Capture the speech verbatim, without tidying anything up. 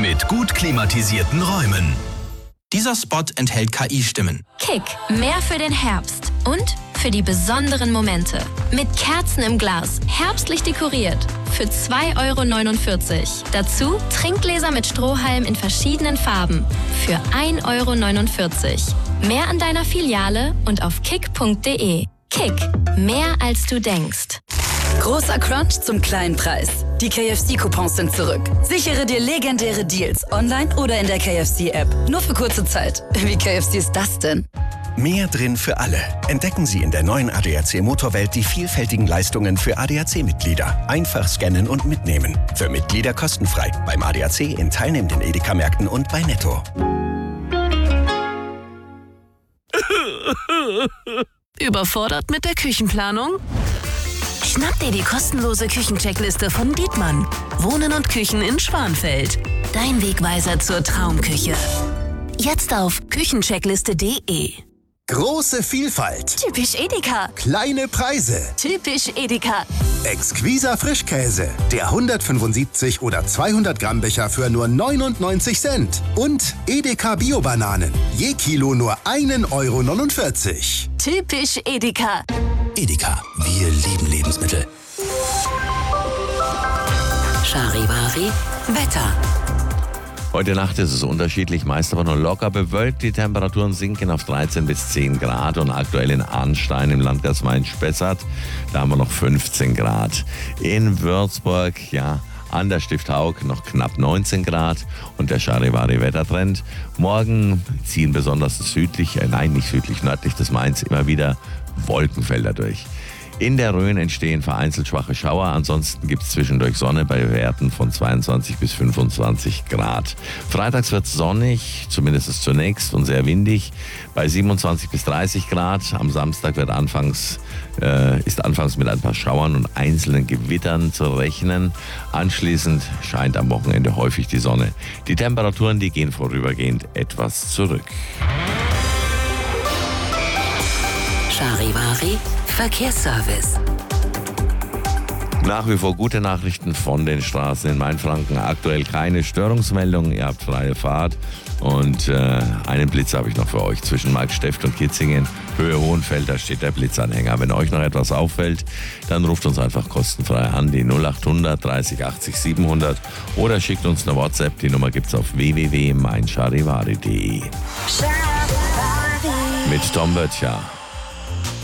mit gut klimatisierten Räumen. Dieser Spot enthält K I-Stimmen. Kick, mehr für den Herbst und für die besonderen Momente. Mit Kerzen im Glas, herbstlich dekoriert. Für zwei Euro neunundvierzig. Dazu Trinkgläser mit Strohhalm in verschiedenen Farben. Für ein Euro neunundvierzig. Mehr an deiner Filiale und auf kick punkt de. Kick, mehr als du denkst. Großer Crunch zum kleinen Preis. Die K F C-Coupons sind zurück. Sichere dir legendäre Deals online oder in der K F C-App. Nur für kurze Zeit. Wie K F C ist das denn? Mehr drin für alle. Entdecken Sie in der neuen A D A C Motorwelt die vielfältigen Leistungen für A D A C-Mitglieder. Einfach scannen und mitnehmen. Für Mitglieder kostenfrei. Beim A D A C in teilnehmenden Edeka-Märkten und bei Netto. Überfordert mit der Küchenplanung? Schnapp dir die kostenlose Küchencheckliste von Dietmann. Wohnen und Küchen in Schwanfeld. Dein Wegweiser zur Traumküche. Jetzt auf küchencheckliste punkt de. Große Vielfalt. Typisch Edeka. Kleine Preise. Typisch Edeka. Exquiser Frischkäse. Der hundertfünfundsiebzig oder zweihundert Gramm Becher für nur neunundneunzig Cent. Und Edeka Bio-Bananen. Je Kilo nur ein Euro neunundvierzig. Typisch Edeka. Edeka, wir lieben Lebensmittel. Charivari Wetter. Heute Nacht ist es unterschiedlich, meist aber nur locker bewölkt. Die Temperaturen sinken auf dreizehn bis zehn Grad und aktuell in Arnstein im Landkreis Main-Spessart, da haben wir noch fünfzehn Grad. In Würzburg, ja, an der Stift Haug noch knapp neunzehn Grad und der Charivari-Wettertrend. Morgen ziehen besonders südlich, äh, nein, nicht südlich, nördlich des Mains immer wieder Wolkenfelder durch. In der Rhön entstehen vereinzelt schwache Schauer, ansonsten gibt es zwischendurch Sonne bei Werten von zweiundzwanzig bis fünfundzwanzig Grad. Freitags wird es sonnig, zumindest zunächst, und sehr windig, bei siebenundzwanzig bis dreißig Grad. Am Samstag wird anfangs, äh, ist anfangs mit ein paar Schauern und einzelnen Gewittern zu rechnen. Anschließend scheint am Wochenende häufig die Sonne. Die Temperaturen, die gehen vorübergehend etwas zurück. Charivari Verkehrsservice. Nach wie vor gute Nachrichten von den Straßen in Mainfranken. Aktuell keine Störungsmeldung, ihr habt freie Fahrt. Und äh, einen Blitz habe ich noch für euch. Zwischen Marksteft und Kitzingen, Höhe Hohenfeld, da steht der Blitzanhänger. Wenn euch noch etwas auffällt, dann ruft uns einfach kostenfrei an, die null achthundert dreißig achtzig siebenhundert, oder schickt uns eine WhatsApp. Die Nummer gibt's auf w w w punkt mein charivari punkt de. Mit Tom Böttcher.